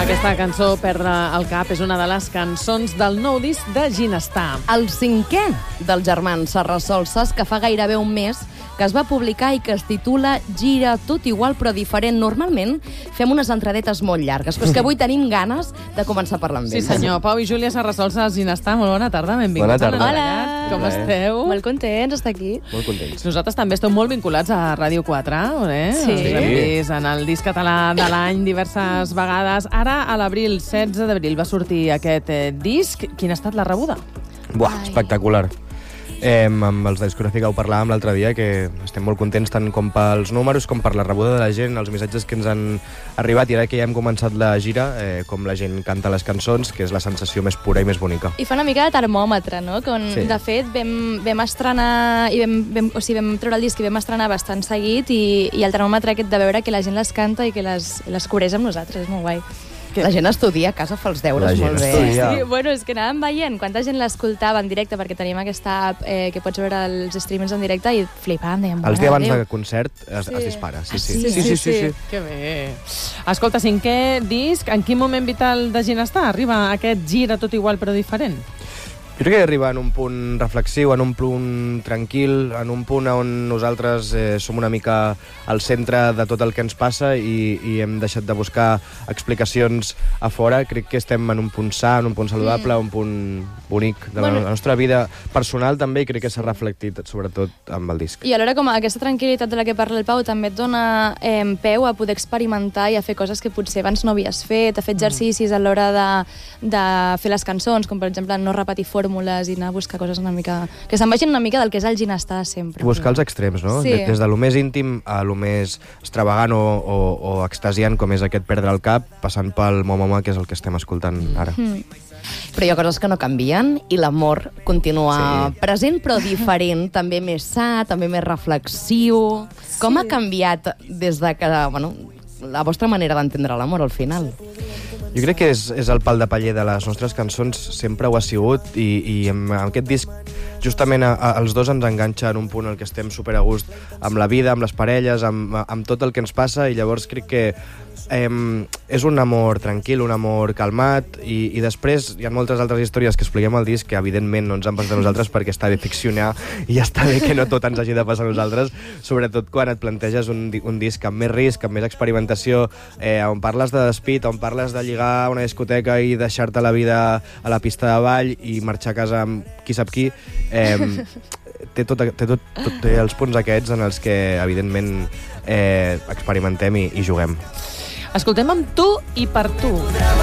Aquesta cançó, Perdre el cap, és una de les cançons del nou disc de Ginestar. El 5è dels germans Serrasolses, que fa gairebé un mes que es va publicar i que es titula Gira tot igual però diferent. Normalment fem unes entradetes molt llargues, però és que avui tenim ganes de començar a parlar amb ells. Sí, senyor. Pau i Júlia Serrasolses, Ginestar, molt bona tarda, benvinguts. Bona tarda. Hola. Com esteu? Molt contents d'estar aquí. Molt contents. Nosaltres també esteu molt vinculats a Ràdio 4, eh? Sí. Us hem vist en el disc català de l'any diverses vegades. Ara, a l'abril, 16 d'abril, va sortir aquest disc. Quina ha estat la rebuda? Buah, espectacular. Amb els de discogràfica ho parlàvem l'altre dia, que estem molt contents tant com pels números com per la rebuda de la gent, els missatges que ens han arribat, i ara que ja hem començat la gira, com la gent canta les cançons, que és la sensació més pura i més bonica. I fa una mica de termòmetre, no? Sí. De fet, vam estrenar, i vam treure el disc i vam estrenar bastant seguit, i el termòmetre aquest de veure que la gent les canta i que les cobreix amb nosaltres, és molt guai. La gent estudia a casa, fa els deures molt bé. estudia. Sí, bueno, és que anàvem veient quanta gent l'escoltava en directe, perquè tenim aquesta app que pots veure els streamings en directe, i flipàvem, dèiem, Els dies abans de concert es dispara. Sí. Que bé. Escolta, 5è disc, en quin moment vital de Ginestar arriba aquest Gira tot igual però diferent? Jo crec que arriba en un punt reflexiu, en un punt tranquil, en un punt on nosaltres som una mica al centre de tot el que ens passa i hem deixat de buscar explicacions a fora. Crec que estem en un punt sa, en un punt saludable, un punt bonic de la nostra vida personal també, i crec que s'ha reflectit sobretot amb el disc. I alhora, com aquesta tranquil·litat de la que parla el Pau també et dona peu a poder experimentar i a fer coses que potser abans no havies fet, a fer exercicis a l'hora de fer les cançons, com per exemple no repetir fórmules i anar a buscar coses una mica que se'n vagin una mica del que és el Ginestar sempre. Buscar els extrems, no? Sí. Des de lo més íntim a lo més extravagant o extasiant, com és aquest Perdre el cap, passant pel Momoma, que és el que estem escoltant ara. Però hi ha coses que no canvien i l'amor continua present, però diferent, també més sa, també més reflexiu. Com ha canviat des de que, la vostra manera d'entendre l'amor al final? Jo crec que és el pal de paller de les nostres cançons, sempre ho ha sigut, i amb aquest disc justament els dos ens enganxa en un punt en què estem super a gust amb la vida, amb les parelles, amb tot el que ens passa, i llavors crec que és un amor tranquil, un amor calmat, i després hi ha moltes altres històries que expliquem al disc que evidentment no ens han passat a nosaltres, perquè està bé ficcionar i està bé que no tot ens hagi de passar a nosaltres, sobretot quan et planteges un disc amb més risc, amb més experimentació, on parles de despit, on parles de lligar a una discoteca i deixar-te la vida a la pista de ball i marxar a casa amb qui sap qui. Té els punts aquests en els que evidentment experimentem i juguem. Escoltem amb Tu i per tu.